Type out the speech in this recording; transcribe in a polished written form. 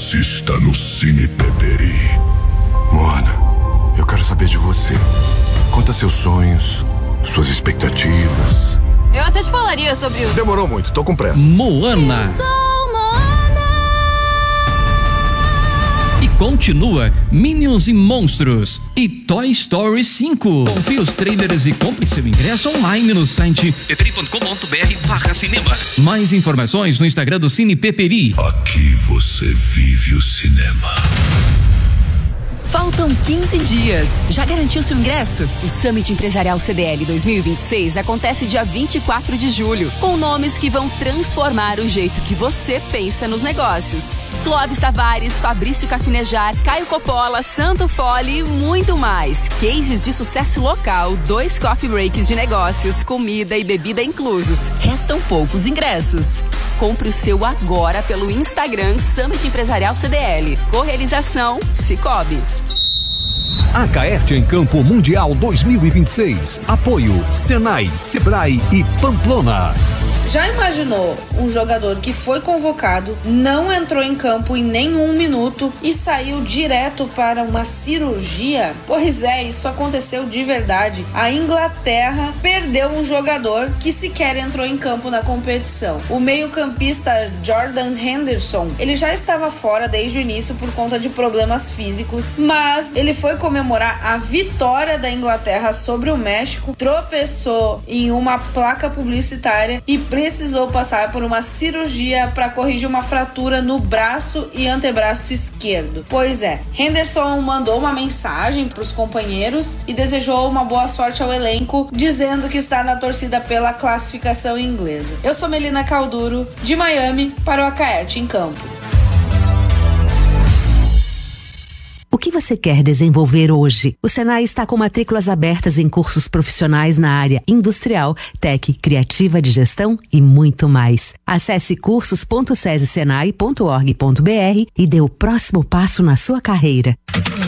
Assista no Cine Peperi. Moana, eu quero saber de você. Conta seus sonhos, suas expectativas. Eu até te falaria sobre o... Demorou muito, tô com pressa. Moana. Eu sou Moana. E continua Minions e Monstros e Toy Story 5. Confie os trailers e compre seu ingresso online no site peperi.com.br/cinema. Mais informações no Instagram do Cine Peperi. Aqui você vive o cinema. Faltam 15 dias. Já garantiu seu ingresso? O Summit Empresarial CDL 2026 acontece dia 24 de julho, com nomes que vão transformar o jeito que você pensa nos negócios. Clóvis Tavares, Fabrício Capinejar, Caio Coppola, Santo Fole e muito mais. Cases de sucesso local, 2 coffee breaks de negócios, comida e bebida inclusos. Restam poucos ingressos. Compre o seu agora pelo Instagram Summit Empresarial CDL. Correalização Sicoob. A Caerte em Campo Mundial 2026. Apoio Senai, Sebrae e Pamplona. Já imaginou um jogador que foi convocado, não entrou em campo em nenhum minuto e saiu direto para uma cirurgia? Pois é, isso aconteceu de verdade. A Inglaterra perdeu um jogador que sequer entrou em campo na competição. O meio-campista Jordan Henderson, ele já estava fora desde o início por conta de problemas físicos, mas ele foi comemorar a vitória da Inglaterra sobre o México, tropeçou em uma placa publicitária e precisou passar por uma cirurgia para corrigir uma fratura no braço e antebraço esquerdo. Pois é, Henderson mandou uma mensagem para os companheiros e desejou uma boa sorte ao elenco, dizendo que está na torcida pela classificação inglesa. Eu sou Melina Calduro, de Miami, para o A Caerte em Campo. O que você quer desenvolver hoje? O Senai está com matrículas abertas em cursos profissionais na área industrial, tech, criativa de gestão e muito mais. Acesse cursos.sesesenai.org.br e dê o próximo passo na sua carreira.